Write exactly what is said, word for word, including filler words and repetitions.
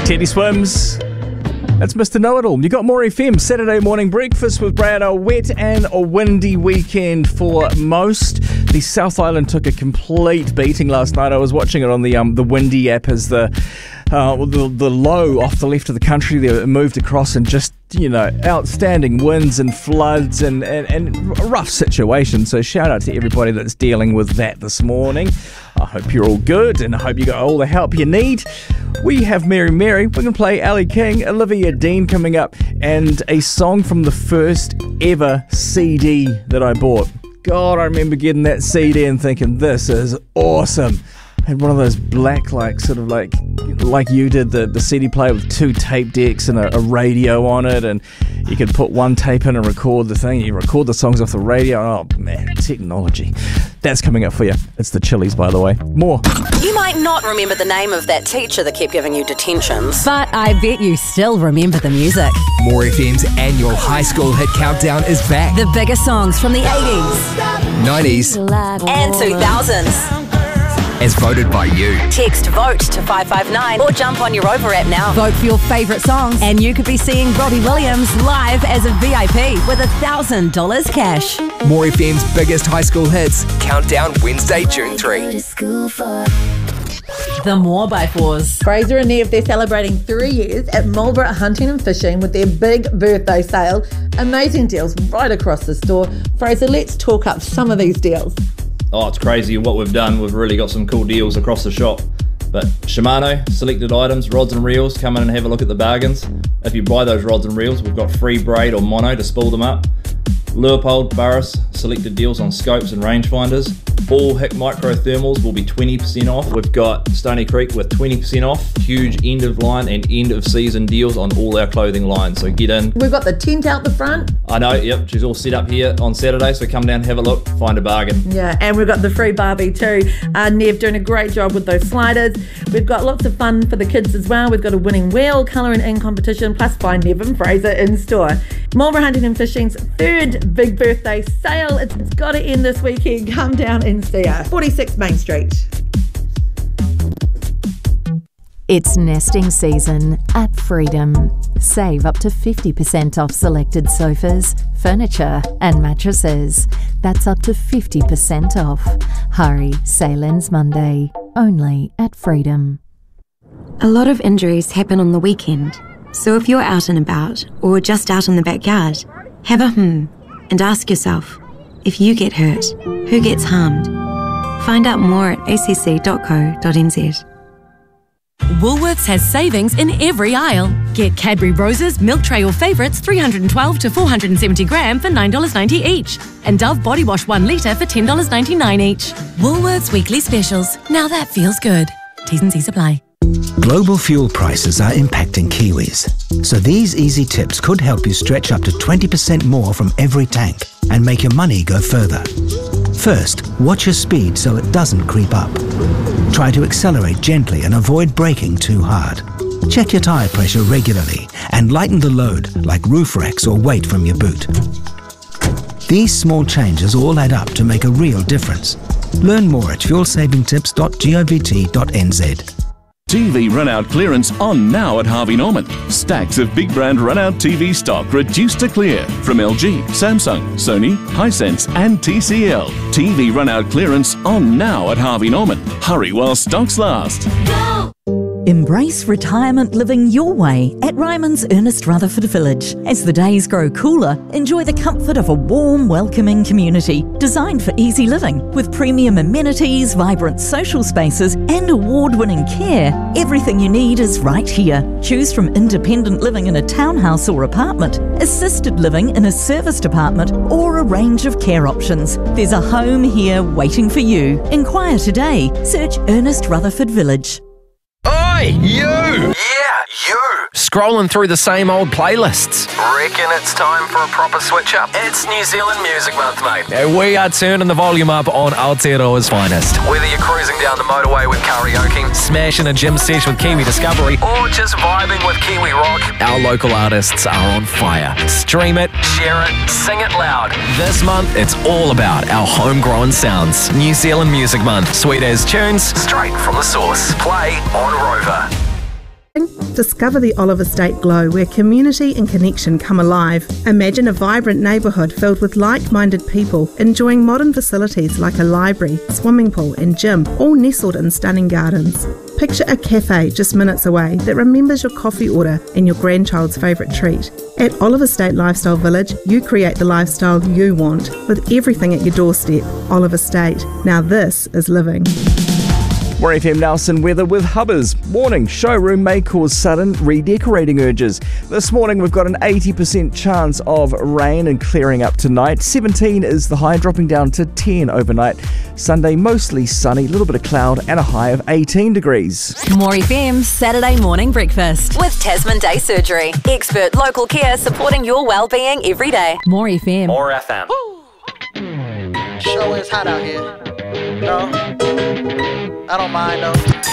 Teddy Swims. That's Mister Know-It-All. You got more F M. Saturday morning breakfast with Brad. A wet and a windy weekend for most. The South Island took a complete beating last night. I was watching it on the um the Windy app as the uh the, the low off the left of the country there moved across, and just, you know, outstanding winds and floods and, and, and a rough situation. So shout out to everybody that's dealing with that this morning. I hope you're all good, and I hope you got all the help you need. We have Mary Mary. We're going to play Ali King, Olivia Dean coming up, and a song from the first ever C D that I bought. God, I remember getting that C D and thinking, this is awesome. I had one of those black, like, sort of like, like you did, the, the C D player with two tape decks and a, a radio on it, and you could put one tape in and record the thing. You record the songs off the radio. Oh, man, technology. That's coming up for you. It's the Chili's, by the way. More. You might not remember the name of that teacher that kept giving you detentions, but I bet you still remember the music. More F M's annual high school hit countdown is back. The biggest songs from the eighties, nineties, and two thousands. As voted by you. Text VOTE to five five nine or jump on your Rover app now. Vote for your favourite songs, and you could be seeing Robbie Williams live as a V I P with one thousand dollars cash. More F M's biggest high school hits countdown Wednesday, June third. The More by Fours. Fraser and Nev, they're celebrating three years at Marlborough Hunting and Fishing with their big birthday sale. Amazing deals right across the store. Fraser, let's talk up some of these deals. Oh, it's crazy what we've done. We've really got some cool deals across the shop. But Shimano, selected items, rods and reels, come in and have a look at the bargains. If you buy those rods and reels, we've got free braid or mono to spool them up. Leopold, Burris, selected deals on scopes and rangefinders. All Hick Micro Thermals will be twenty percent off. We've got Stony Creek with twenty percent off. Huge end of line and end of season deals on all our clothing lines, so get in. We've got the tent out the front. I know, yep, she's all set up here on Saturday, so come down, have a look, find a bargain. Yeah, and we've got the free Barbie too. Uh, Nev doing a great job with those sliders. We've got lots of fun for the kids as well. We've got a winning wheel, colour and ink competition, plus find Nev and Fraser in store. Marlborough Hunting and Fishing's third big birthday sale. It's, it's got to end this weekend. Come down and see us. forty-six Main Street. It's nesting season at Freedom. Save up to fifty percent off selected sofas, furniture and mattresses. That's up to fifty percent off. Hurry, sale ends Monday. Only at Freedom. A lot of injuries happen on the weekend. So if you're out and about or just out in the backyard, have a hmm and ask yourself, if you get hurt, who gets harmed? Find out more at a c c dot co dot n z. Woolworths has savings in every aisle. Get Cadbury Roses, Milk Tray or Favourites three hundred twelve to four hundred seventy gram for nine dollars ninety each. And Dove Body Wash one litre for ten dollars ninety-nine each. Woolworths Weekly Specials. Now that feels good. T's and C's apply. Global fuel prices are impacting Kiwis, so these easy tips could help you stretch up to twenty percent more from every tank and make your money go further. First, watch your speed so it doesn't creep up. Try to accelerate gently and avoid braking too hard. Check your tyre pressure regularly and lighten the load like roof racks or weight from your boot. These small changes all add up to make a real difference. Learn more at fuel saving tips dot govt dot n z. T V run-out clearance on now at Harvey Norman. Stacks of big brand run-out T V stock reduced to clear from L G, Samsung, Sony, Hisense and T C L. T V run-out clearance on now at Harvey Norman. Hurry while stocks last. Go! Embrace retirement living your way at Ryman's Ernest Rutherford Village. As the days grow cooler, enjoy the comfort of a warm, welcoming community designed for easy living. With premium amenities, vibrant social spaces and award-winning care, everything you need is right here. Choose from independent living in a townhouse or apartment, assisted living in a serviced apartment, or a range of care options. There's a home here waiting for you. Inquire today. Search Ernest Rutherford Village. Oi, you! Yeah, you! Scrolling through the same old playlists. Reckon it's time for a proper switch up? It's New Zealand Music Month, mate. Yeah, we are turning the volume up on Aotearoa's finest. Whether you're cruising down the motorway with karaoke, smashing a gym sesh with Kiwi Discovery, or just vibing with Kiwi rock, our local artists are on fire. Stream it, share it, sing it loud. This month, it's all about our homegrown sounds. New Zealand Music Month. Sweet as tunes. Straight from the source. Play on Rover. Discover the Olive Estate Glow, where community and connection come alive. Imagine a vibrant neighbourhood filled with like-minded people, enjoying modern facilities like a library, swimming pool and gym, all nestled in stunning gardens. Picture a cafe just minutes away that remembers your coffee order and your grandchild's favourite treat. At Olive Estate Lifestyle Village, you create the lifestyle you want, with everything at your doorstep. Olive Estate. Now this is living. More F M Nelson weather with Hubbers. Warning, showroom may cause sudden redecorating urges. This morning we've got an eighty percent chance of rain and clearing up tonight. seventeen is the high, dropping down to ten overnight. Sunday mostly sunny, a little bit of cloud and a high of eighteen degrees. More F M Saturday morning breakfast with Tasman Day Surgery. Expert local care supporting your well-being every day. More F M. More F M. Sure is hot out here. No, I don't mind though.